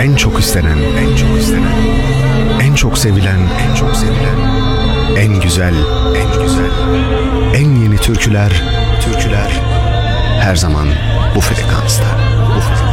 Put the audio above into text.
En çok istenen, en çok istenen, en çok sevilen, en çok sevilen, en güzel, en güzel, en yeni türküler, türküler her zaman bu frekansta, bu frekansta.